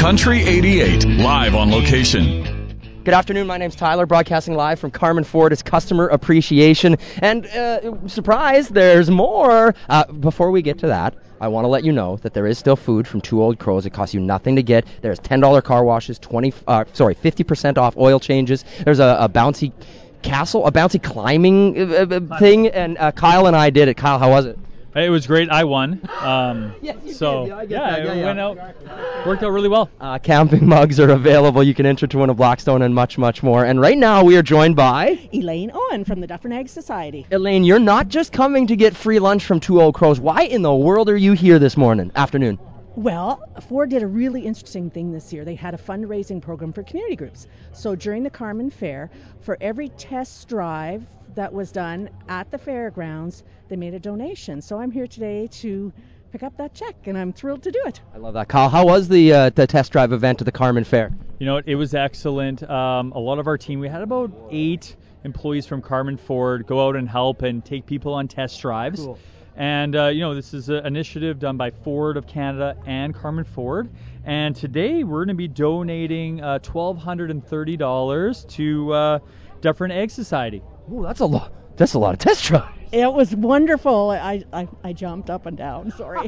Country 88, live on location. Good afternoon, my name's Tyler, broadcasting live from Carman Ford. It's Customer Appreciation, and surprise, there's more. Before we get to that, I want to let you know that there is still food from Two Old Crows. It costs you nothing to get. There's $10 car washes, 50% off oil changes. There's a bouncy castle, a bouncy climbing thing, and Kyle and I did it. Kyle, how was it? It was great. I won. Yes, you so did. Yeah, went out, worked out really well. Camping mugs are available. You can enter to win a Blackstone and much, much more. And right now we are joined by Elaine Owen from the Dufferin Ag Society. Elaine, you're not just coming to get free lunch from Two Old Crows. Why in the world are you here this afternoon? Well, Ford did a really interesting thing this year. They had a fundraising program for community groups. So during the Carman Fair, for every test drive that was done at the fairgrounds, they made a donation. So I'm here today to pick up that check, and I'm thrilled to do it. I love that. Kyle, how was the test drive event at the Carman Fair? You know, it was excellent. A lot of our team, we had about 8 employees from Carman Ford go out and help and take people on test drives. Cool. And, this is an initiative done by Ford of Canada and Carman Ford. And today we're going to be donating $1,230 to Dufferin Ag Society. Ooh, that's a lot. That's a lot of test drives. It was wonderful. I jumped up and down. Sorry.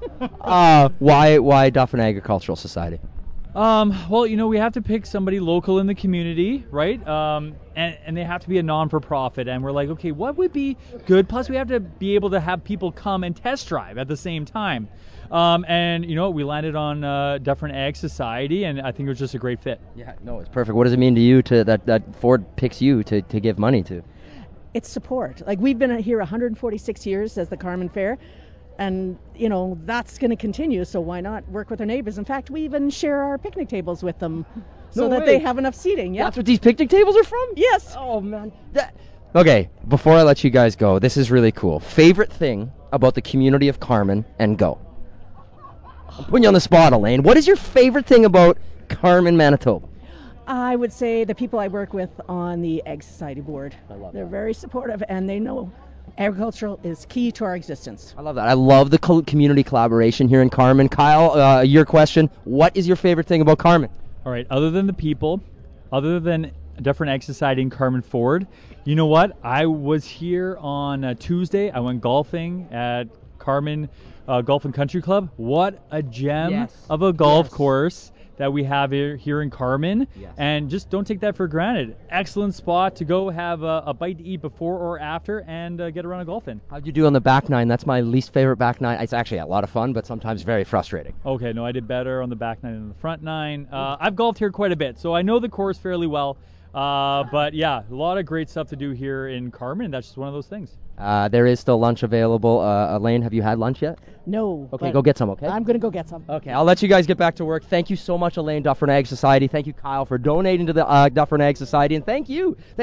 Why Dufferin Agricultural Society? Well, we have to pick somebody local in the community, right? And they have to be a non-for-profit. And we're like, okay, what would be good? Plus, we have to be able to have people come and test drive at the same time. We landed on Dufferin Ag Society, and I think it was just a great fit. Yeah, no, it's perfect. What does it mean to you that Ford picks you to give money to? It's support. Like, we've been here 146 years as the Carman Fair. And, that's going to continue, so why not work with our neighbors? In fact, we even share our picnic tables with them so that they have enough seating. Yeah. That's what these picnic tables are from? Yes. Oh, man. Okay, before I let you guys go, this is really cool. Favorite thing about the community of Carman, and go. I'm putting you on the spot, Elaine. What is your favorite thing about Carman, Manitoba? I would say the people I work with on the Ag Society board. I love They're that. very supportive, and they know agricultural is key to our existence. I love that. I love the community collaboration here in Carman. Kyle, your question, what is your favorite thing about Carman? All right, other than the people, other than Dufferin Ag Society and Carman Ford, you know what? I was here on Tuesday. I went golfing at Carman Golf and Country Club. What a gem of a golf course that we have here in Carman. Yes. And just don't take that for granted. Excellent spot to go have a bite to eat before or after and get around a golf in. How'd you do on the back nine? That's my least favorite back nine. It's actually a lot of fun, but sometimes very frustrating. Okay, no, I did better on the back nine than the front nine. I've golfed here quite a bit, so I know the course fairly well. But yeah, a lot of great stuff to do here in Carman, and that's just one of those things. There is still lunch available. Elaine, have you had lunch yet? No. Okay, go get some, okay? I'm going to go get some. Okay, I'll let you guys get back to work. Thank you so much, Elaine, Dufferin Ag Society. Thank you, Kyle, for donating to the Dufferin Ag Society. And thank you.